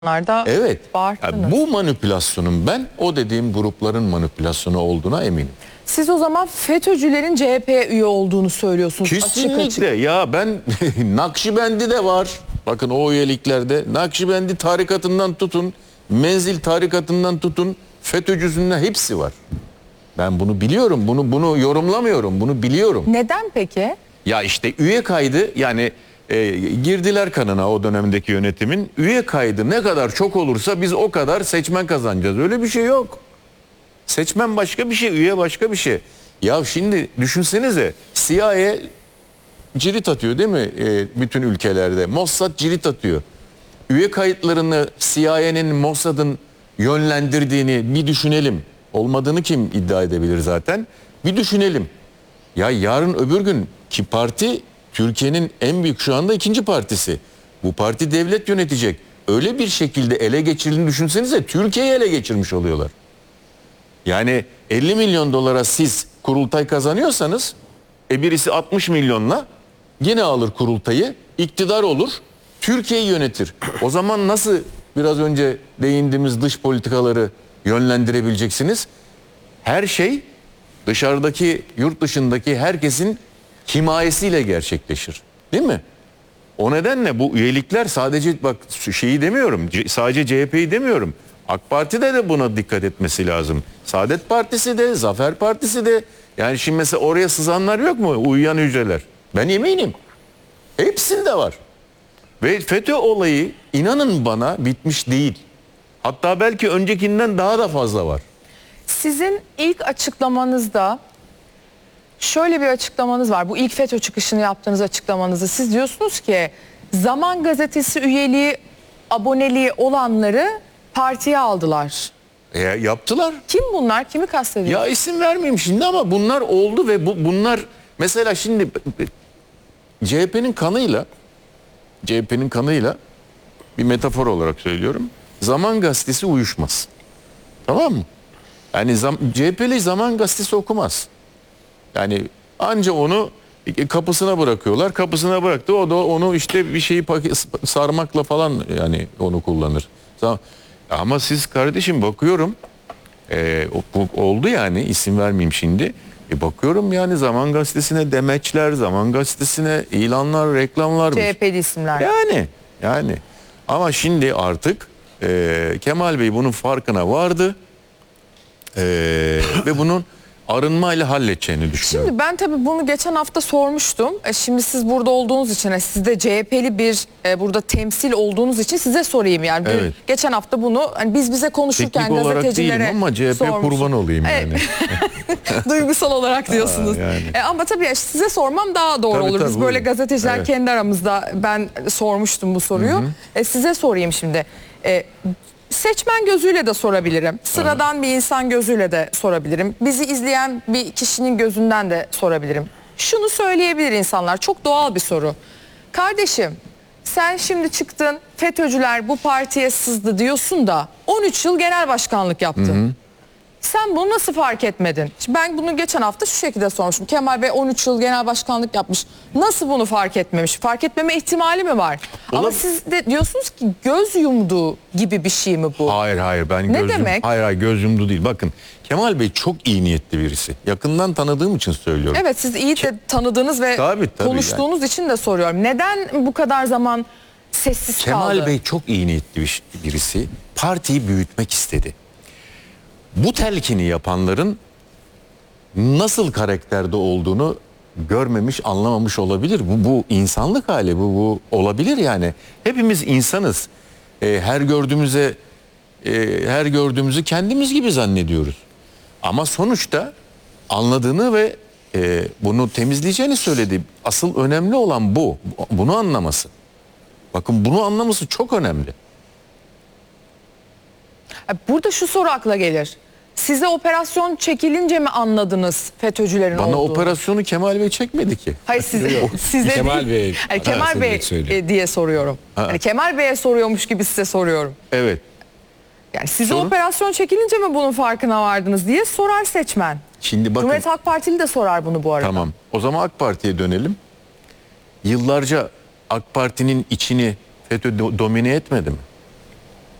Evet. bağırttınız. Yani bu manipülasyonun ben o dediğim grupların manipülasyonu olduğuna eminim. Siz o zaman FETÖ'cülerin CHP'ye üye olduğunu söylüyorsunuz. Kesinlikle. Açık açık. Ya ben Nakşibendi de var. Bakın o üyeliklerde Nakşibendi tarikatından tutun, Menzil tarikatından tutun, FETÖ'cüsünden hepsi var. Ben bunu biliyorum. Bunu yorumlamıyorum. Bunu biliyorum. Neden peki? Ya işte üye kaydı yani girdiler kanına o dönemdeki yönetimin. Üye kaydı ne kadar çok olursa biz o kadar seçmen kazanacağız. Öyle bir şey yok. Seçmen başka bir şey, üye başka bir şey. Ya şimdi düşünsenize CIA cirit atıyor değil mi bütün ülkelerde? Mossad cirit atıyor. Üye kayıtlarını CIA'nin, Mossad'ın yönlendirdiğini bir düşünelim. Olmadığını kim iddia edebilir zaten? Bir düşünelim. Ya yarın öbür gün ki parti Türkiye'nin en büyük şu anda ikinci partisi. Bu parti devlet yönetecek. Öyle bir şekilde ele geçirildiğini düşünsenize Türkiye'yi ele geçirmiş oluyorlar. Yani 50 milyon dolara siz kurultay kazanıyorsanız birisi 60 milyonla yine alır kurultayı, iktidar olur, Türkiye'yi yönetir. O zaman nasıl biraz önce değindiğimiz dış politikaları yönlendirebileceksiniz? Her şey dışarıdaki, yurt dışındaki herkesin himayesiyle gerçekleşir. Değil mi? O nedenle bu üyelikler sadece bak şeyi demiyorum, sadece CHP'yi demiyorum. AK Parti'de de buna dikkat etmesi lazım. Saadet Partisi de, Zafer Partisi de. Yani şimdi mesela oraya sızanlar yok mu? Uyuyan hücreler. Ben eminim. Hepsinde var. Ve FETÖ olayı inanın bana bitmiş değil. Hatta belki öncekinden daha da fazla var. Sizin ilk açıklamanızda şöyle bir açıklamanız var. Bu ilk FETÖ çıkışını yaptığınız açıklamanızda siz diyorsunuz ki Zaman Gazetesi üyeliği, aboneliği olanları partiye aldılar. Yaptılar. Kim bunlar? Kimi kastediyor? Ya isim vermeyeyim şimdi ama bunlar oldu ve bunlar mesela şimdi CHP'nin kanıyla bir metafor olarak söylüyorum. Zaman Gazetesi uyuşmaz. Tamam mı? Yani CHP'li Zaman Gazetesi okumaz. Yani anca onu kapısına bırakıyorlar. Kapısına bıraktı. O da onu işte bir şeyi sarmakla falan yani onu kullanır. Ama siz kardeşim bakıyorum oldu yani isim vermeyeyim şimdi. Bakıyorum yani Zaman Gazetesi'ne demeçler, Zaman Gazetesi'ne ilanlar, reklamlar. CHP'li isimler. Yani. Ama şimdi artık Kemal Bey bunun farkına vardı. Ve bunun arınmayla halledeceğini düşünüyorum. Şimdi ben tabii bunu geçen hafta sormuştum. Şimdi siz burada olduğunuz için, siz de CHP'li bir burada temsil olduğunuz için size sorayım yani. Evet. Geçen hafta bunu hani biz bize konuşurken teknik olarak gazetecilere değilim ama CHP sormuştum. kurban olayım yani. Duygusal olarak diyorsunuz. Yani. Ama tabii size sormam daha doğru olur. Biz böyle gazeteciler kendi aramızda ben sormuştum bu soruyu. Size sorayım şimdi. Seçmen gözüyle de sorabilirim. Sıradan bir insan gözüyle de sorabilirim. Bizi izleyen bir kişinin gözünden de sorabilirim. Şunu söyleyebilir insanlar. Çok doğal bir soru. Kardeşim sen şimdi çıktın FETÖ'cüler bu partiye sızdı diyorsun da 13 yıl genel başkanlık yaptın. Sen bunu nasıl fark etmedin? Şimdi ben bunu geçen hafta şu şekilde sormuştum. Kemal Bey 13 yıl genel başkanlık yapmış. Nasıl bunu fark etmemiş? Fark etmeme ihtimali mi var? Ama siz de diyorsunuz ki göz yumdu gibi bir şey mi bu? Hayır ben ne demek? Hayır göz yumdu değil. Bakın Kemal Bey çok iyi niyetli birisi. Yakından tanıdığım için söylüyorum. Evet siz iyi de tanıdığınız ve tabii konuştuğunuz yani. için de soruyorum. Neden bu kadar zaman sessiz kaldı? Kemal Bey çok iyi niyetli birisi. Partiyi büyütmek istedi. Bu telkini yapanların nasıl karakterde olduğunu görmemiş, anlamamış olabilir. Bu insanlık hali, bu olabilir yani. Hepimiz insanız. Her gördüğümüzü kendimiz gibi zannediyoruz. Ama sonuçta anladığını ve bunu temizleyeceğini söyledi. Asıl önemli olan bu. Bunu anlaması. Bakın bunu anlaması çok önemli. Burada şu soru akla gelir. Size operasyon çekilince mi anladınız FETÖ'cülerin Bana olduğunu? operasyonu Kemal Bey çekmedi ki. Hayır size Kemal Bey. Yani Kemal Bey diye soruyorum. Yani Kemal Bey'e soruyormuş gibi size soruyorum. Evet. Yani size operasyon çekilince mi bunun farkına vardınız diye sorar seçmen. Şimdi bakın. Cumhuriyet Halk Partili de sorar bunu bu arada. Tamam. O zaman AK Parti'ye dönelim. Yıllarca AK Parti'nin içini FETÖ domine etmedi mi?